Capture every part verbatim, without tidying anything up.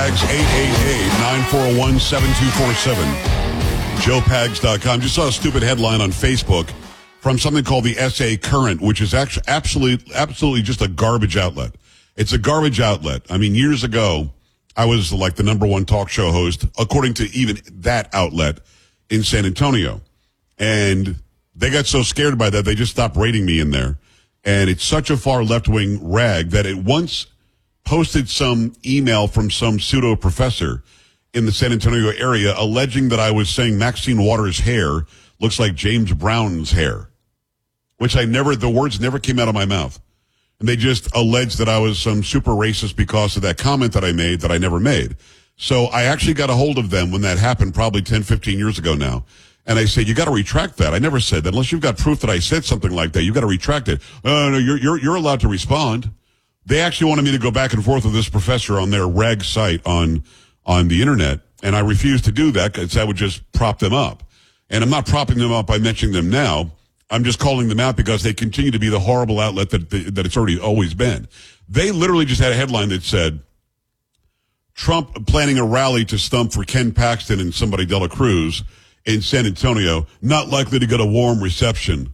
Pags, eight eight eight, nine four one, seven two four seven. joe pags dot com. Just saw a stupid headline on Facebook from something called the S A Current, which is actually absolutely, absolutely just a garbage outlet. It's a garbage outlet. I mean, years ago, I was like the number one talk show host, according to even that outlet in San Antonio. And they got so scared by that, they just stopped rating me in there. And it's such a far left-wing rag that it once posted some email from some pseudo-professor in the San Antonio area alleging that I was saying Maxine Waters' hair looks like James Brown's hair, which I never, the words never came out of my mouth. And they just alleged that I was some super racist because of that comment that I made that I never made. So I actually got a hold of them when that happened, probably ten, fifteen years ago now. And I said, you got to retract that. I never said that. Unless you've got proof that I said something like that, you got to retract it. Oh, no, you're, you're, you're allowed to respond. They actually wanted me to go back and forth with this professor on their rag site on, on the internet. And I refused to do that because that would just prop them up. And I'm not propping them up by mentioning them now. I'm just calling them out because they continue to be the horrible outlet that, that it's already always been. They literally just had a headline that said, Trump planning a rally to stump for Ken Paxton and somebody De La Cruz in San Antonio, not likely to get a warm reception.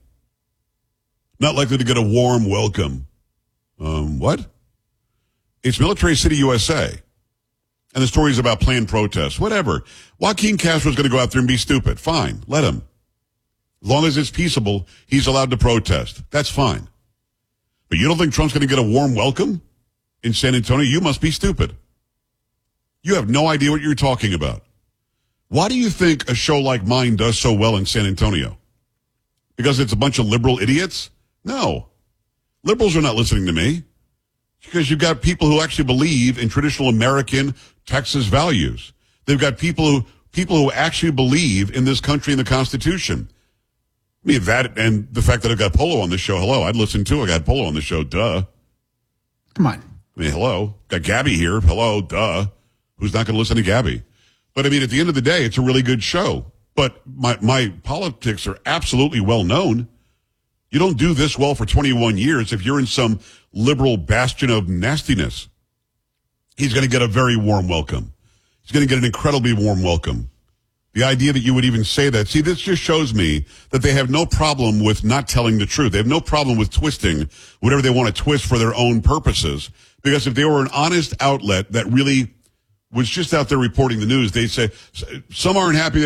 Not likely to get a warm welcome. Um, what? It's Military City, U S A. And the story is about planned protests. Whatever. Joaquin Castro's going to go out there and be stupid. Fine. Let him. As long as it's peaceable, he's allowed to protest. That's fine. But you don't think Trump's going to get a warm welcome in San Antonio? You must be stupid. You have no idea what you're talking about. Why do you think a show like mine does so well in San Antonio? Because it's a bunch of liberal idiots? No. Liberals are not listening to me. Because you've got people who actually believe in traditional American Texas values. They've got people who people who actually believe in this country and the Constitution. I mean, that and the fact that I've got Polo on this show. Hello, I'd listen too. I got Polo on the show. Duh. Come on. I mean, hello. Got Gabby here. Hello. Duh. Who's not going to listen to Gabby? But I mean, at the end of the day, it's a really good show. But my, my politics are absolutely well known. You don't do this well for twenty-one years if you're in some liberal bastion of nastiness. He's going to get a very warm welcome. He's going to get an incredibly warm welcome. The idea that you would even say that, see, this just shows me that they have no problem with not telling the truth. They have no problem with twisting whatever they want to twist for their own purposes. Because if they were an honest outlet that really was just out there reporting the news, they'd say, some aren't happy that